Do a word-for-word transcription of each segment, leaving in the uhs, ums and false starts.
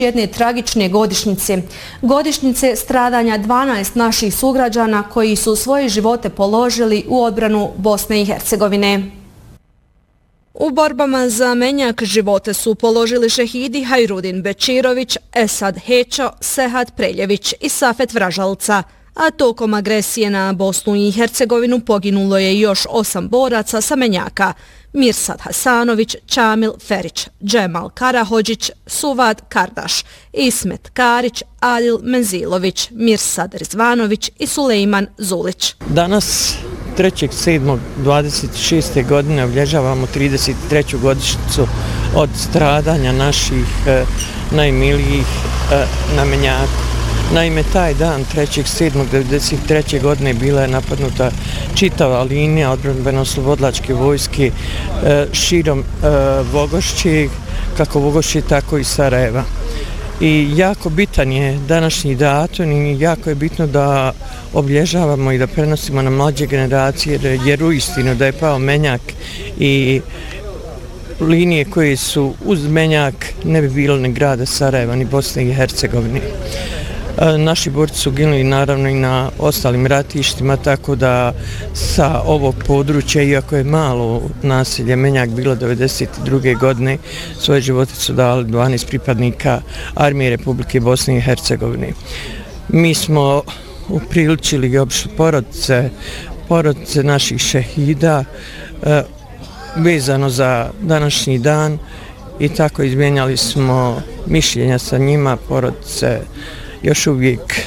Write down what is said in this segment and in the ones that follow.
jedne tragične godišnjice. Godišnjice stradanja dvanaest naših sugrađana koji su svoje živote položili u odbranu Bosne i Hercegovine. U borbama za menjak živote su položili šehidi Hajrudin Bečirović, Esad Hećo, Sehat Preljević i Safet Vražalca, a tokom agresije na Bosnu i Hercegovinu poginulo je još osam boraca sa menjaka: Mirsad Hasanović, Čamil Ferić, Džemal Karahođić, Suvad Kardaš, Ismet Karić, Adil Menzilović, Mirsad Rizvanović i Sulejman Zulić. Danas trećeg sedmog dvadeset šeste. godine obilježavamo trideset treću godišnjicu od stradanja naših e, najmilijih e, na menjaku. Naime, taj dan trećeg sedmog devedeset treće. godine bila je napadnuta čitava linija odbrambeno-oslobodilačke vojske e, širom e, Vogošće, kako Vogošće, tako i Sarajeva. I jako bitan je današnji datum i jako je bitno da obilježavamo i da prenosimo na mlađe generacije, jer uistinu da je pao menjak i linije koje su uz menjak ne bi bilo ni grada Sarajeva ni Bosne i Hercegovine. Naši borci su ginuli naravno i na ostalim ratištima, tako da sa ovog područja, iako je malo naselje menjak bilo devedeset druge. godine, svoje živote su dali dvanaest pripadnika Armije Republike Bosne i Hercegovine. Mi smo upriličili i opšte porodice, porodice naših šehida e, vezano za današnji dan i tako izmijenjali smo mišljenja sa njima. Porodice još uvijek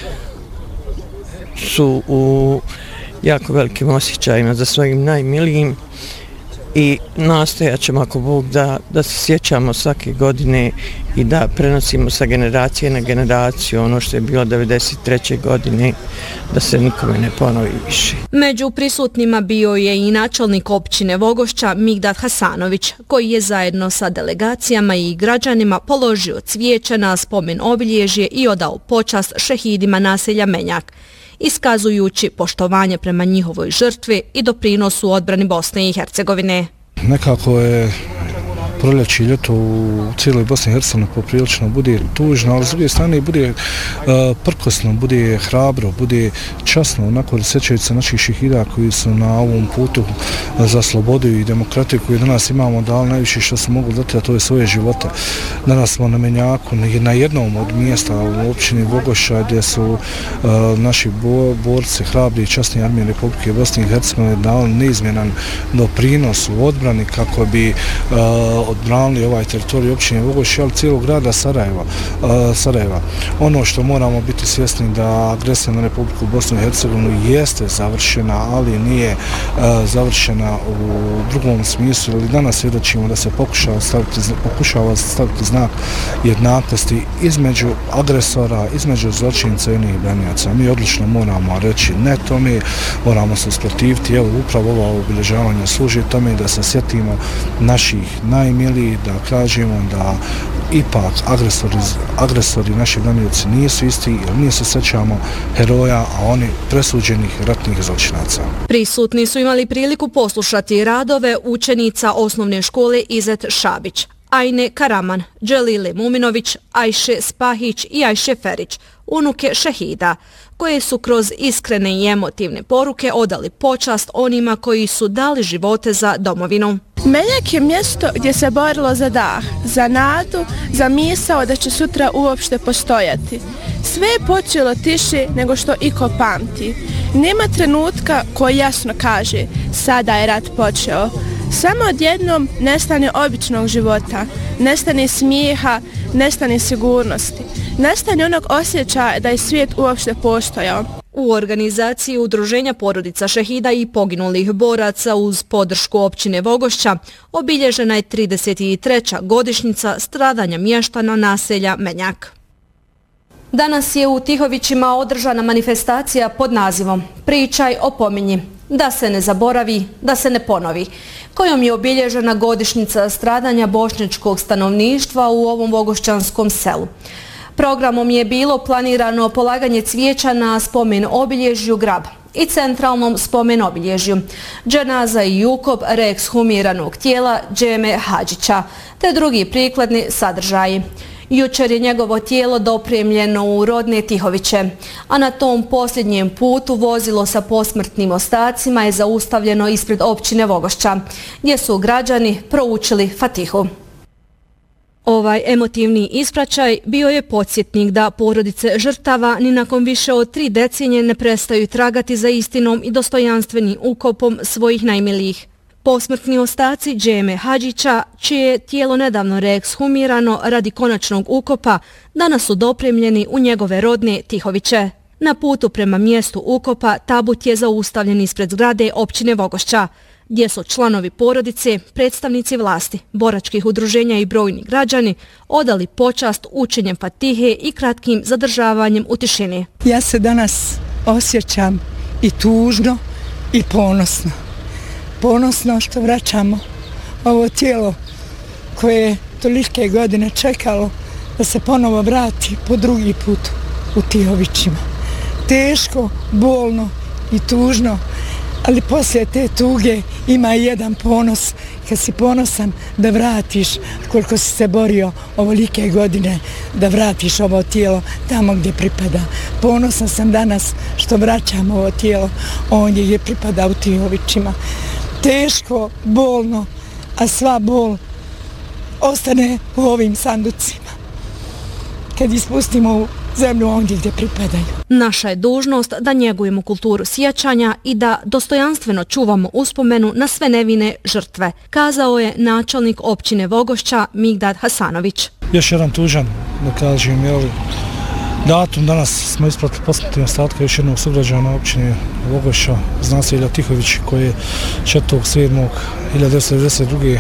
su u jako velikim osjećajima za svojim najmilijim i nastojat ćemo, ako Bog da, da se sjećamo svake godine i da prenosimo sa generacije na generaciju ono što je bilo devedeset treće. godine, da se nikome ne ponovi više. Među prisutnima bio je i načelnik općine Vogošća Migdad Hasanović, koji je zajedno sa delegacijama i građanima položio cvijeće na spomen obilježje i odao počast šehidima naselja Menjak, iskazujući poštovanje prema njihovoj žrtvi i doprinosu odbrani Bosne i Hercegovine. Nekako je proljeće i ljeto u cijeloj Bosni i Hercegovini poprilično bude tužno, ali s druge strane bude uh, prkosno, bude hrabro, bude časno, onako sjećajući se naših šehida koji su na ovom putu za slobodu i demokratiju koju danas imamo dali najviše što su mogli dati, a to je svoje živote. Danas smo na menjaku, na jednom od mjesta u općini Vogošća gdje su uh, naši bo, borci, hrabri i časni Armije Republike Bosne i Hercegovine dali neizmjenan doprinos u odbrani kako bi uh, odbranili ovaj teritorij općine Vogošće, ali cijelog grada Sarajeva. Uh, Sarajeva. Ono što moramo biti svjesni da agresija na Republiku Bosnu i Hercegovinu jeste završena, ali nije uh, završena u drugom smislu. Ali danas svjedočimo da se pokušava staviti, pokušava staviti znak jednakosti između agresora, između zločinca i onih branioca. Mi odlično moramo reći ne tome, moramo se usprotiviti. Evo, upravo ova obilježavanja služi tome da se sjetimo naših najmilijih, da kažemo da ipak agresori, agresori naši branioci nisu isti, jer mi se sjećamo heroja, a oni presuđenih ratnih zločinaca. Prisutni su imali priliku poslušati radove učenica osnovne škole Izet Šabić, Ajne Karaman, Dželile Muminović, Ajše Spahić i Ajše Ferić, unuke šehida, koje su kroz iskrene i emotivne poruke odali počast onima koji su dali živote za domovinu. Menjak je mjesto gdje se borilo za dah, za nadu, za misao da će sutra uopšte postojati. Sve je počelo tiše nego što iko pamti. Nema trenutka koji jasno kaže, sada je rat počeo. Samo odjednom nestane običnog života, nestane smijeha, nestane sigurnosti, nestane onog osjećaja da je svijet uopšte postojao. U organizaciji Udruženja porodica šehida i poginulih boraca uz podršku općine Vogošća obilježena je trideset treća. godišnjica stradanja mještana naselja Menjak. Danas je u Tihovićima održana manifestacija pod nazivom Pričaj o pominji, da se ne zaboravi, da se ne ponovi, kojom je obilježena godišnjica stradanja bošnjačkog stanovništva u ovom vogošćanskom selu. Programom je bilo planirano polaganje cvijeća na spomen obilježju Grab i centralnom spomen obilježju, dženaza i ukop reekshumiranog tijela Džeme Hadžića, te drugi prikladni sadržaji. Jučer je njegovo tijelo dopremljeno u rodne Tihoviće, a na tom posljednjem putu vozilo sa posmrtnim ostacima je zaustavljeno ispred općine Vogošća, gdje su građani proučili Fatihu. Ovaj emotivni ispraćaj bio je podsjetnik da porodice žrtava ni nakon više od tri decenije ne prestaju tragati za istinom i dostojanstvenim ukopom svojih najmilijih. Posmrtni ostaci Džeme Hadžića, čije je tijelo nedavno reekshumirano radi konačnog ukopa, danas su dopremljeni u njegove rodne Tihoviće. Na putu prema mjestu ukopa tabut je zaustavljen ispred zgrade općine Vogošća, gdje su članovi porodice, predstavnici vlasti, boračkih udruženja i brojni građani odali počast učenjem Fatihe i kratkim zadržavanjem u tišini. Ja se danas osjećam i tužno i ponosno. Ponosno što vraćamo ovo tijelo koje je tolike godine čekalo da se ponovo vrati po drugi put u Tihovićima. Teško, bolno i tužno, ali poslije te tuge ima i jedan ponos, kad si ponosan da vratiš, koliko si se borio ovolike godine, da vratiš ovo tijelo tamo gdje pripada. Ponosna sam danas što vraćam ovo tijelo ondje gdje pripada u Tihovićima. Teško, bolno, a sva bol ostane u ovim sanducima kad ispustimo u zemlju ondje gdje pripadaju. Naša je dužnost da njegujemo kulturu sjećanja i da dostojanstveno čuvamo uspomenu na sve nevine žrtve, kazao je načelnik općine Vogošća Migdad Hasanović. Još jedan tužan, da kažem, jel, datum, danas smo ispratili posmrtni ostatak još jednog sugrađana općine Vogošća iz naselja Tihović, koji je četvrtog sedmog hiljadu devetsto devedeset druge.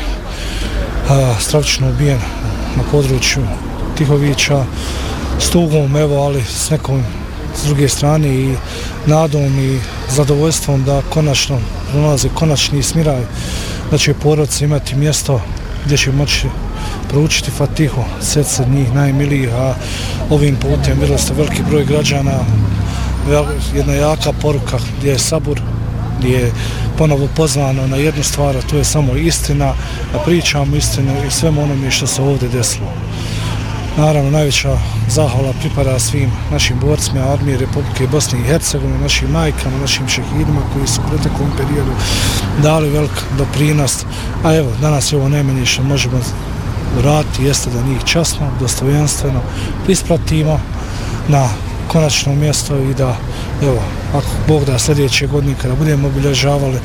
stravično ubijen na području Tihovića s tugom, evo, ali s nekom s druge strane i nadom i zadovoljstvom da konačno pronalaze konačni smiraj, da će porodice imati mjesto gdje će moći proučiti Fatihu, sjet se njih najmilijih, a ovim putem vidjeli ste veliki broj građana, jedna jaka poruka gdje je sabur, gdje je ponovo pozvano na jednu stvar, a to je samo istina, da pričamo istinu i svemu onome što se ovdje desilo. Naravno, najveća zahvala pripada svim našim borcima armije Republike Bosne i Hercegovine, našim majkama, našim šehidima koji su u proteklom periodu dali velik doprinos. A evo, danas je ovo najmanje što možemo uraditi, jeste da njih časno, dostojanstveno ispratimo na konačno mjesto i da, evo, ako Bog da sljedeće godine kada budemo obilježavali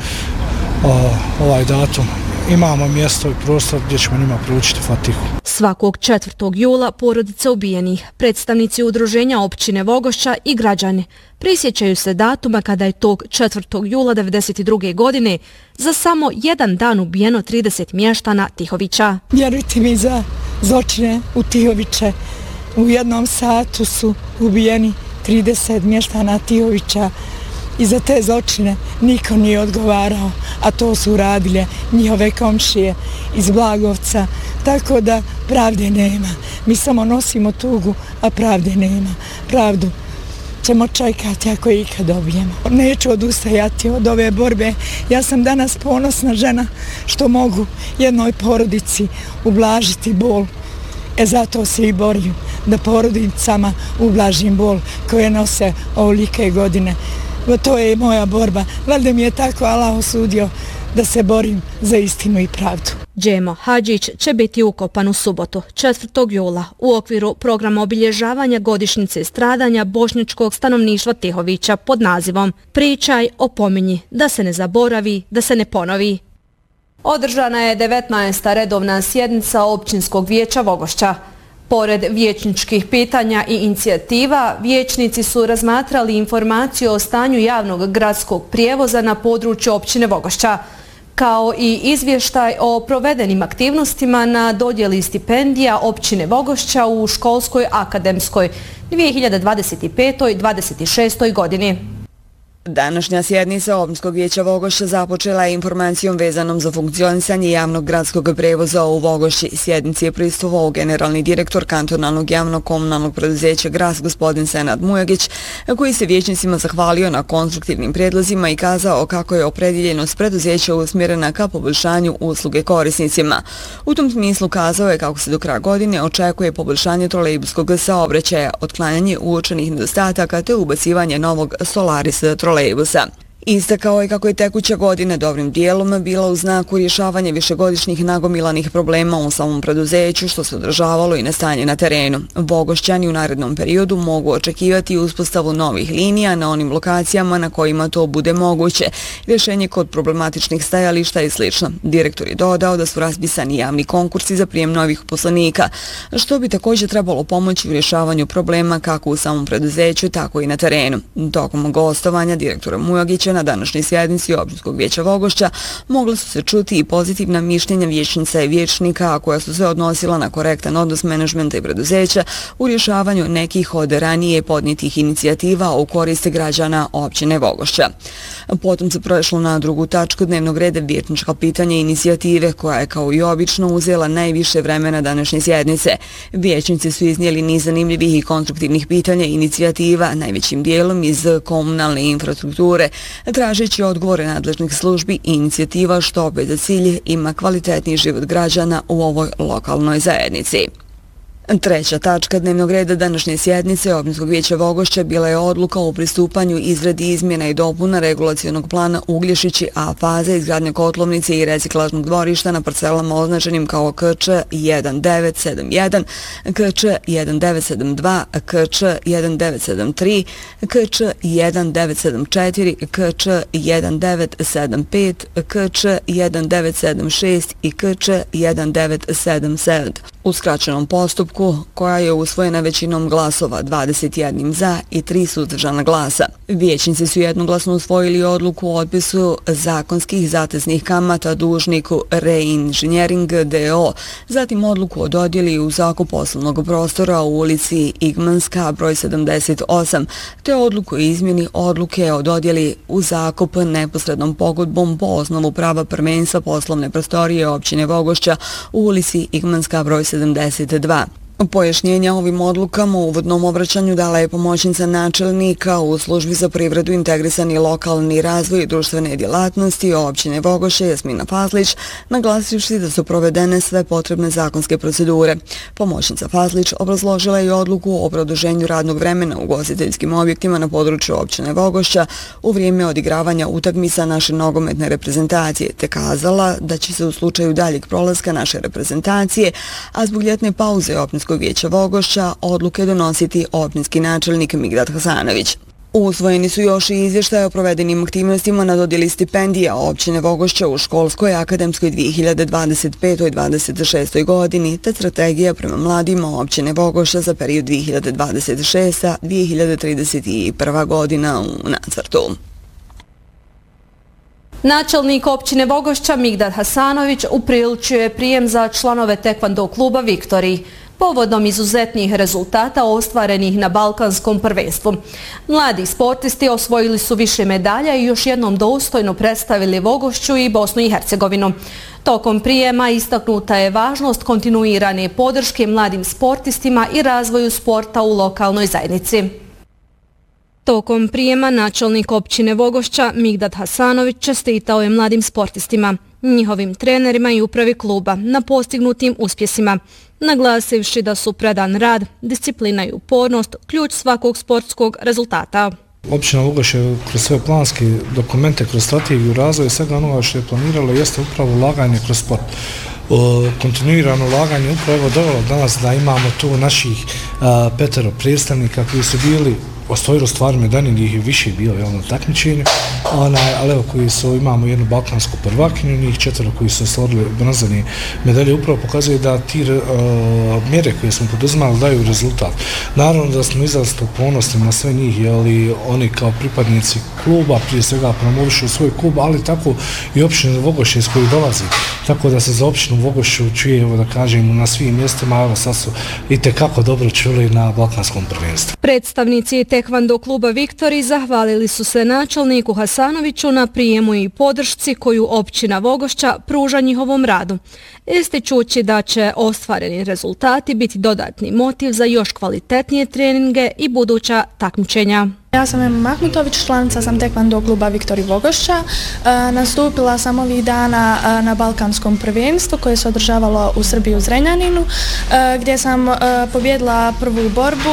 o, ovaj datum, imamo mjesto i prostor gdje ćemo njima proučiti Fatihu. Svakog četvrtog jula porodice ubijenih, predstavnici udruženja općine Vogošća i građani prisjećaju se datuma kada je tog četvrtog jula devedeset druge. godine za samo jedan dan ubijeno trideset mještana Tihovića. Vjerujte mi, za zločine u Tihoviće u jednom satu su ubijeni trideset mještana Tihovića i za te zločine niko nije odgovarao, a to su uradile njihove komšije iz Blagovca, tako da pravde nema. Mi samo nosimo tugu, a pravde nema. Pravdu ćemo čekati ako je ikad dobijemo. Neću odustajati od ove borbe. Ja sam danas ponosna žena što mogu jednoj porodici ublažiti bol. E zato se i borim da porodicama ublažim bol koje nose ovolike godine. To je moja borba. Valjda mi je tako Allah osudio da se borim za istinu i pravdu. Džemo Hadžić će biti ukopan u subotu, četvrtog jula, u okviru programa obilježavanja godišnjice stradanja bošnjačkog stanovništva Tihovića pod nazivom Pričaj, opominji, da se ne zaboravi, da se ne ponovi. Održana je devetnaesta redovna sjednica općinskog vijeća Vogošća. Pored vijećničkih pitanja i inicijativa, vijećnici su razmatrali informaciju o stanju javnog gradskog prijevoza na području općine Vogošća, kao i izvještaj o provedenim aktivnostima na dodjeli stipendija općine Vogošća u školskoj akademskoj dvije hiljade dvadeset pete dvadeset šeste. godini. Današnja sjednica Općinskog vijeća Vogošća započela je informacijom vezanom za funkcionisanje javnog gradskog prevoza u Vogošći. Sjednici je prisustvovao generalni direktor kantonalnog javnog komunalnog preduzeća Gras gospodin Senad Mujagić, koji se vijećnicima zahvalio na konstruktivnim prijedlozima i kazao kako je opredjeljenost preduzeća usmjerena ka poboljšanju usluge korisnicima. U tom smislu kazao je kako se do kraja godine očekuje poboljšanje trolejbuskog saobraćaja, otklanjanje uočenih nedostataka te ubacivanje novog Solaris trolejbusa. Istakao je kako je tekuća godina dobrim dijelom bila u znaku rješavanja višegodišnjih nagomilanih problema u samom preduzeću, što se održavalo i na stanje na terenu. Vogošćani u narednom periodu mogu očekivati uspostavu novih linija na onim lokacijama na kojima to bude moguće, rješenje kod problematičnih stajališta i sl. Direktor je dodao da su raspisani javni konkursi za prijem novih uposlenika, što bi također trebalo pomoći u rješavanju problema kako u samom preduzeću, tako i na terenu. Tokom gostovanja direktora Mujagića na današnjoj sjednici Općinskog vijeća Vogošća mogla su se čuti i pozitivna mišljenja vijećnica i vijećnika, koja su se odnosila na korektan odnos menadžmenta i preduzeća u rješavanju nekih od ranije podnitih inicijativa u korist građana općine Vogošća. Potom se prešlo na drugu tačku dnevnog reda vijećnička pitanja i inicijative, koja je kao i obično uzela najviše vremena današnje sjednice. Vijećnici su iznijeli niz zanimljivih i konstruktivnih pitanja i inicijativa, najvećim dijelom iz komunalne infrastrukture, tražeći odgovore nadležnih službi i inicijativa, što opet za cilj ima kvalitetniji život građana u ovoj lokalnoj zajednici. Treća tačka dnevnog reda današnje sjednice Općinskog vijeća Vogošća bila je odluka o pristupanju izradi izmjena i dopuna regulacionog plana Uglješići A faze izgradnje kotlovnice i reciklažnog dvorišta na parcelama označenim kao K Č jedan devet sedam jedan, K Č jedan devet sedam dva, K Č jedan devet sedam tri, K Č jedan devet sedam četiri, K Č jedan devet sedam pet, K Č jedan devet sedam šest i K Č jedan devet sedam sedam. U skraćenom postupku, koja je usvojena većinom glasova, dvadeset jedan za i tri suzdržana glasa. Vijećnici su jednoglasno usvojili odluku o otpisu zakonskih zateznih kamata dužniku Reinženjering D O, zatim odluku o dodjeli u zakup poslovnog prostora u ulici Igmanska broj sedamdeset osam, te odluku o izmjeni odluke o dodjeli u zakup neposrednom pogodbom po osnovu prava prvenstva poslovne prostorije općine Vogošća u ulici Igmanska broj sedamdeset dva. Pojašnjenja ovim odlukama u uvodnom obraćanju dala je pomoćnica načelnika u službi za privredu, integrisani lokalni razvoj i društvene djelatnosti općine Vogošće Jasmina Fazlić, naglasivši da su provedene sve potrebne zakonske procedure. Pomoćnica Fazlić obrazložila je odluku o produženju radnog vremena u ugostiteljskim objektima na području općine Vogošća u vrijeme odigravanja utakmica naše nogometne reprezentacije, te kazala da će se u slučaju daljeg prolaska naše reprezentacije, a zbog ljetne pauze općinskog vijeća Vogošća, odluke donositi općinski načelnik Migdad Hasanović. Usvojeni su još i izvještaje o provedenim aktivnostima na dodjeli stipendija općine Vogošća u školskoj akademskoj dvije hiljade dvadeset pete dvadeset šeste. godini, te strategija prema mladima općine Vogošća za period dvije hiljade dvadeset šeste do dvije hiljade trideset prve. godina u nacrtu. Načelnik općine Vogošća Migdad Hasanović upriličio je prijem za članove tekvando kluba Viktoriji povodom izuzetnih rezultata ostvarenih na Balkanskom prvenstvu. Mladi sportisti osvojili su više medalja i još jednom dostojno predstavili Vogošću i Bosnu i Hercegovinu. Tokom prijema istaknuta je važnost kontinuirane podrške mladim sportistima i razvoju sporta u lokalnoj zajednici. Tokom prijema načelnik općine Vogošća Migdad Hasanović čestitao je mladim sportistima, njihovim trenerima i upravi kluba na postignutim uspjesima, naglasivši da su predan rad, disciplina i upornost ključ svakog sportskog rezultata. Općina Vogošće kroz sve planske dokumente, kroz strategiju razvoja, svega onoga što je planiralo jeste upravo ulaganje kroz sport. Kontinuirano ulaganje upravo je dovelo danas da imamo tu naših a, petero predstavnika koji su bili osvojili stvari medalje, njih je više bilo na takmičenju, ali evo koji su, imamo jednu balkansku prvakinju, njih četvero koji su osvojili bronzane medalje, upravo pokazuje da ti uh, mjere koje smo poduzimali daju rezultat. Naravno da smo izrazito ponosni na sve njih, ali oni kao pripadnici kluba prije svega promovišu svoj klub, ali tako i općinu Vogošće iz koji dolazi. Tako da se za općinu Vogošću čuje, evo da kažem, na svim mjestima, evo sad su i tekako dobro čuli na balkanskom prvenstvu. Predstavnici te Tekvando kluba Viktori zahvalili su se načelniku Hasanoviću na prijemu i podršci koju općina Vogošća pruža njihovom radu, ističući da će ostvareni rezultati biti dodatni motiv za još kvalitetnije treninge i buduća takmičenja. Ja sam Ema Mahmutović, članica sam Tekvando kluba Viktori Vogošća. E, nastupila sam ovih dana e, na Balkanskom prvenstvu koje se održavalo u Srbiji u Zrenjaninu, e, gdje sam e, pobjedila prvu borbu